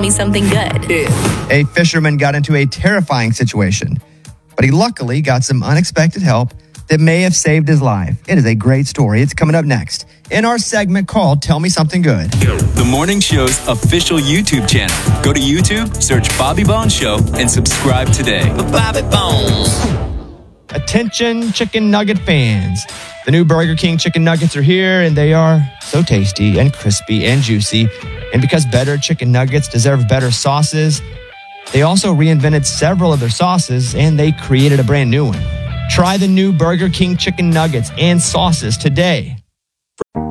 Me Something Good. A fisherman got into a terrifying situation, but he luckily got some unexpected help that may have saved his life. It is a great story. It's coming up next in our segment called Tell Me Something Good. The Morning Show's official YouTube channel. Go to YouTube, search Bobby Bones Show, and subscribe today. Bobby Bones. Attention chicken nugget fans. The new Burger King chicken nuggets are here, and they are so tasty and crispy and juicy. And because better chicken nuggets deserve better sauces, they also reinvented several of their sauces, and they created a brand new one. Try the new Burger King chicken nuggets and sauces today.